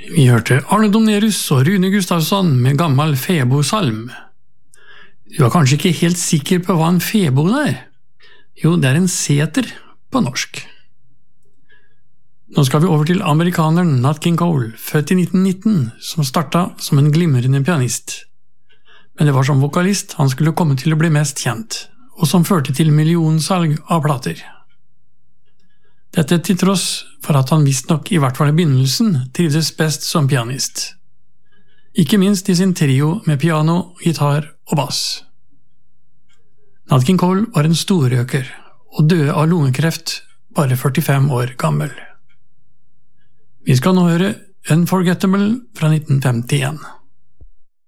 Vi hørte Arne Domnerus og Rune Gustavsson med gammel febosalm. Du var kanskje ikke helt sikker på hva en febo er? Jo, det er en seter på norsk. Nå skal vi over til amerikaneren Nat King Cole, født i 1919, som startet som en glimrende pianist. Men det var som vokalist han skulle komme til å bli mest kjent, og som førte til millionsalg av plater. Dette til tross for at han visst nok i hvert fall i begynnelsen trivdes best som pianist. Ikke minst i sin trio med piano, gitar og bass. Nat King Cole var en storrøker og døde av lungekreft bare 45 år gammel. Vi skal nå høre Unforgettable fra 1951.